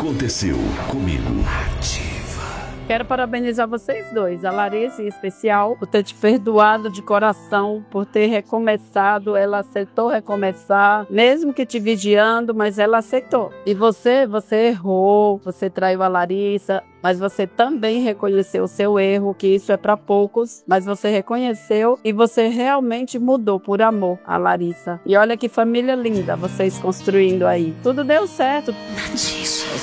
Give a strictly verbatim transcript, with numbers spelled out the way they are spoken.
Aconteceu comigo. Quero parabenizar vocês dois, a Larissa em especial, por ter te perdoado de coração, por ter recomeçado. Ela aceitou recomeçar, mesmo que te vigiando, mas ela aceitou. E você, você errou, você traiu a Larissa, mas você também reconheceu o seu erro, que isso é para poucos, mas você reconheceu e você realmente mudou por amor a Larissa. E olha que família linda vocês construindo aí. Tudo deu certo.